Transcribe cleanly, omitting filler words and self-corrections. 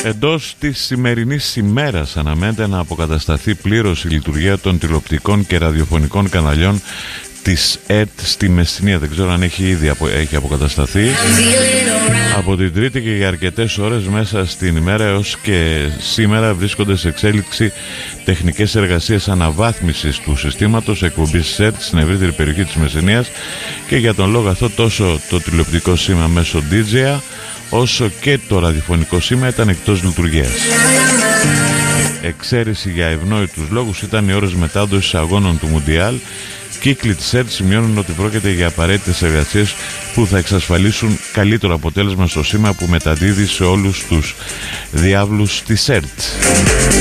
Εντός της σημερινής ημέρας αναμένεται να αποκατασταθεί πλήρως η λειτουργία των τηλεοπτικών και ραδιοφωνικών καναλιών της ΕΡΤ στη Μεσσηνία. Δεν ξέρω αν έχει αποκατασταθεί. Από την Τρίτη και για αρκετές ώρες μέσα στην ημέρα έως και σήμερα βρίσκονται σε εξέλιξη τεχνικές εργασίες αναβάθμισης του συστήματος εκπομπής ΕΡΤ στην ευρύτερη περιοχή της Μεσσηνίας, και για τον λόγο αυτό τόσο το τηλεοπτικό σήμα μέσω DJA όσο και το ραδιοφωνικό σήμα ήταν εκτός λειτουργίας. Εξαίρεση για ευνόητους λόγους ήταν οι ώρες μετάδοσης αγώνων του Μουντιάλ. Κύκλοι της ΕΡΤ σημειώνουν ότι πρόκειται για απαραίτητες εργασίες που θα εξασφαλίσουν καλύτερο αποτέλεσμα στο σήμα που μεταδίδει σε όλους τους διάβλους της ΕΡΤ.